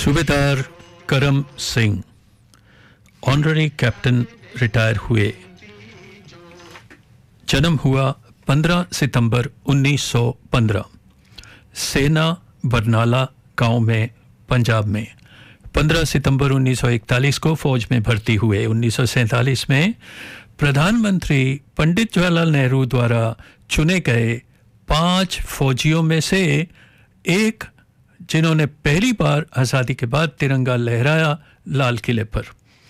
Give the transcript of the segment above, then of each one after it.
सूबेदार करम Singh honorary captain retire हुए। जन्म हुआ 15 सितंबर 1915, सेना बरनाला गांव में, पंजाब में। 15 सितंबर 1941 को फौज में भर्ती हुए। 1947 में प्रधानमंत्री पंडित जवाहरलाल नेहरू द्वारा चुने गए 5 फौजियों में से एक, जिन्होंने पहली बार आज़ादी के बाद तिरंगा लहराया लाल किले पर।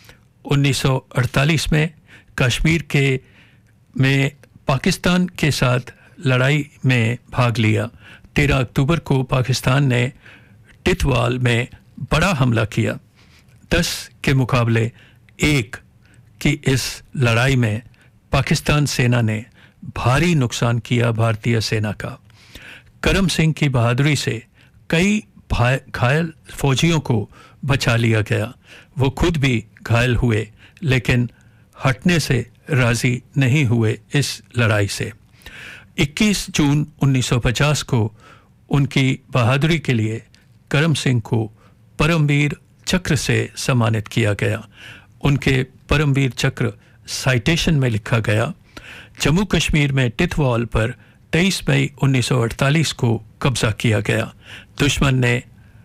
1948 में कश्मीर में पाकिस्तान के साथ लड़ाई में भाग लिया। 13 अक्टूबर को पाकिस्तान ने टिथवाल में बड़ा हमला किया। 10 के मुकाबले 1 की इस लड़ाई में पाकिस्तान सेना ने भारी नुकसान किया भारतीय सेना का। करम सिंह की बहादुरी से कई घायल फौजियों को बचा लिया गया। वो खुद भी घायल हुए लेकिन हटने से राजी नहीं हुए इस लड़ाई से। 21 जून 1950 को उनकी बहादुरी के लिए करम सिंह को परमवीर चक्र से सम्मानित किया गया। उनके परमवीर चक्र साइटेशन में लिखा गया। जम्मू कश्मीर में टिथवाल पर 23 मई 1948 को कब्जा किया गया। दुश्मन ने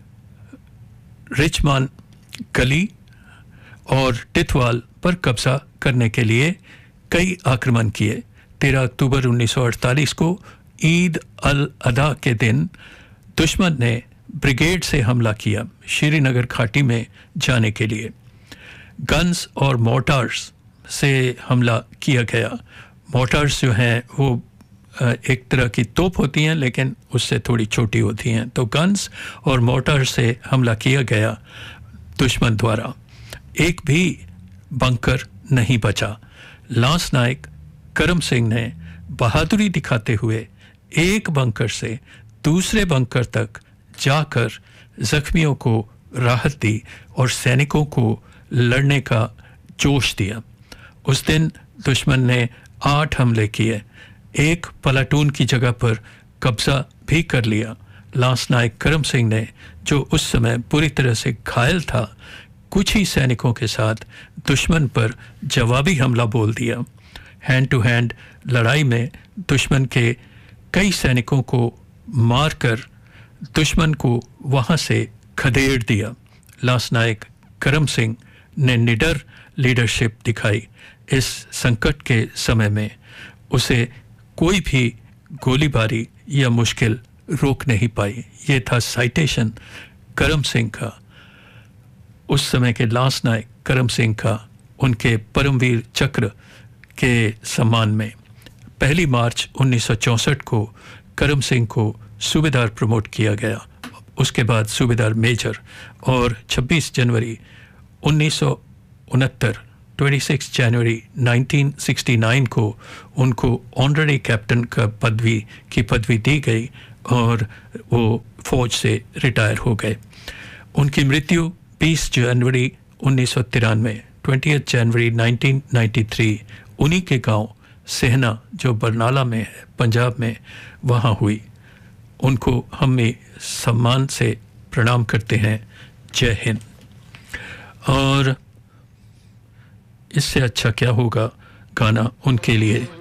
रिचमान गली और टिथवाल पर कब्जा करने के लिए कई आक्रमण किए। 13 अक्टूबर 1948 को ईद अल अधा के दिन दुश्मन ने ब्रिगेड से हमला किया श्रीनगर घाटी में जाने के लिए। गन्स और मोर्टार्स से हमला किया गया। मोर्टार्स जो हैं वो एक तरह की तोप होती हैं लेकिन उससे थोड़ी छोटी होती हैं। तो गन्स और मोर्टार से हमला किया गया दुश्मन द्वारा। एक भी बंकर नहीं बचा। लांस नायक करम सिंह ने बहादुरी दिखाते हुए एक बंकर से दूसरे बंकर तक जाकर जख्मियों को राहत दी और सैनिकों को लड़ने का जोश दिया। उस दिन दुश्मन ने 8 हमले किए। एक प्लाटून की जगह पर कब्जा भी कर लिया। लांस नायक करम सिंह ने, जो उस समय पूरी तरह से घायल था, कुछ ही सैनिकों के साथ दुश्मन पर जवाबी हमला बोल दिया। हैंड टू हैंड लड़ाई में दुश्मन के कई सैनिकों को मारकर दुश्मन को वहां से खदेड़ दिया। लांस नायक करम सिंह ने निडर लीडरशिप दिखाई। इस संकट के समय में उसे कोई भी गोलीबारी या मुश्किल रोक नहीं पाई। ये था साइटेशन करम सिंह का, उस समय के लांस नायक करम सिंह का, उनके परमवीर चक्र के सम्मान में। 1 मार्च 1964 को करम सिंह को सूबेदार प्रमोट किया गया। उसके बाद सूबेदार मेजर, और 26 जनवरी 1969 26 जनवरी 1969 को उनको ऑनररी कैप्टन का पदवी दी गई और वो फौज से रिटायर हो गए। उनकी मृत्यु 20 जनवरी 1993 20 जनवरी 1993 उन्हीं के गांव सेहना, जो बरनाला में है, पंजाब में, वहाँ हुई। उनको हम सम्मान से प्रणाम करते हैं। जय हिंद। और इससे अच्छा क्या होगा गाना उनके लिए।